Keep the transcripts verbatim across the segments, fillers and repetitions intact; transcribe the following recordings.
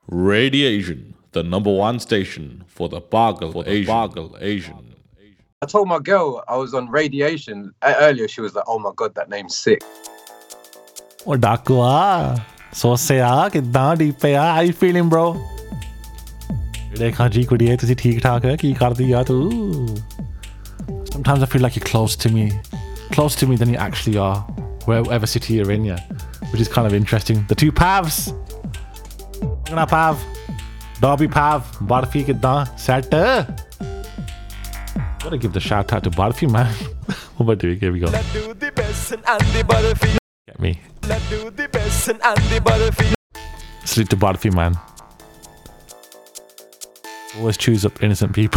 Radiation, the number one station for the Bargle for Asian. Bargle Asian. I told my girl I was on Radiation earlier. She was like, "Oh my god, that name's sick." Oh, Dakua. So say ah, कितना deep पे ah? How you feeling, bro? देखा जी कुड़िए तुझे ठीक ठाक है की कर दिया तू? Sometimes I feel like you're close to me, close to me than you actually are, wherever city you're in, yeah, which is kind of interesting. The two Pavs. Gonna Pav, Dobby Pav, Barfi कितना set? Gotta give the shout out to Barfi, man. What am I doing? Here we go. Let's do the best and Andy Barfi. Get me. Let's do the best and Andy Barfi. Salute to Barfi, man. Always choose up innocent people.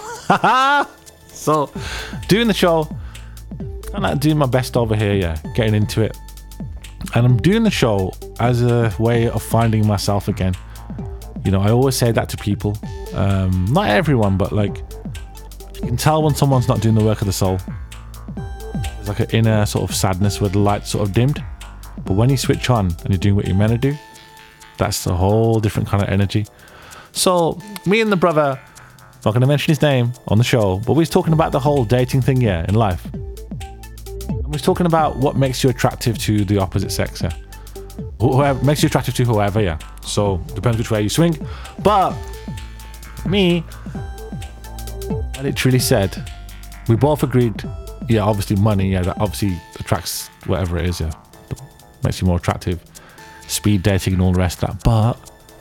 So, doing the show, I'm like doing my best over here, yeah, getting into it. And I'm doing the show as a way of finding myself again. You know, I always say that to people. Um, not everyone, but like, you can tell when someone's not doing the work of the soul. There's like an inner sort of sadness where the light's sort of dimmed. But when you switch on and you're doing what you're meant to do, that's a whole different kind of energy. So, me and the brother, not going to mention his name on the show, but we was talking about the whole dating thing, yeah, in life. And we was talking about what makes you attractive to the opposite sex, yeah. Whoever makes you attractive to whoever, yeah. So, depends which way you swing. But, me, I literally said, we both agreed, yeah, obviously money, yeah, that obviously attracts whatever it is, yeah. Makes you more attractive. Speed dating and all the rest of that. But,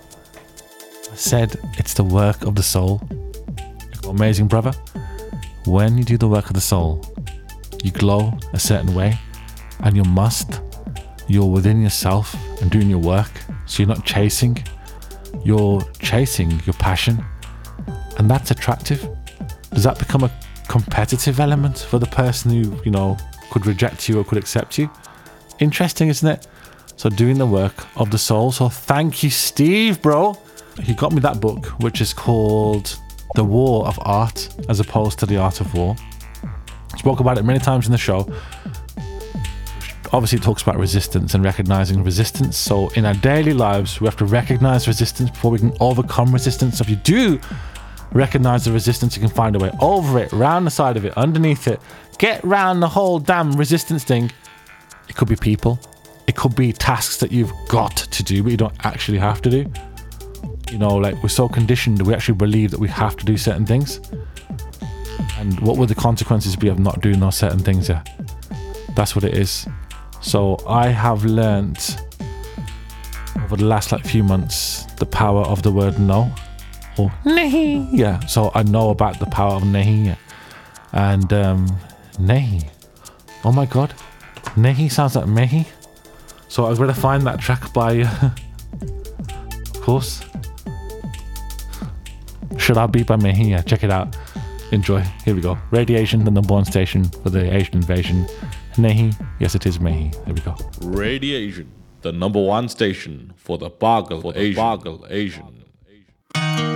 I said, it's the work of the soul. Amazing, brother. When you do the work of the soul, you glow a certain way, and you must. You're within yourself and doing your work, so you're not chasing. You're chasing your passion, and that's attractive. Does that become a competitive element for the person who, you know, could reject you or could accept you? Interesting, isn't it? So doing the work of the soul. So thank you, Steve, bro. He got me that book, which is called The War of Art, as opposed to The Art of War. Spoke about it many times in the show. Obviously, it talks about resistance and recognizing resistance. So in our daily lives, we have to recognize resistance before we can overcome resistance. So if you do recognize the resistance, you can find a way over it, round the side of it, underneath it, get round the whole damn resistance thing. It could be people. It could be tasks that you've got to do, but you don't actually have to do. You know, like, we're so conditioned that we actually believe that we have to do certain things. And what would the consequences be of not doing those certain things? Yeah, that's what it is. So I have learnt over the last like few months the power of the word no, or nahi. Yeah, so I know about the power of nahi. Yeah. And um, nahi. Oh my god, nahi sounds like mehi. So I've got to find that track by, uh, of course, Sharabi by Mehi. Yeah, check it out. Enjoy. Here we go. Radiation, the number one station for the Asian invasion. Nahi. Yes, it is Mehi. There we go. Radiation, the number one station for the Bargle for Asian. Bargle Asian.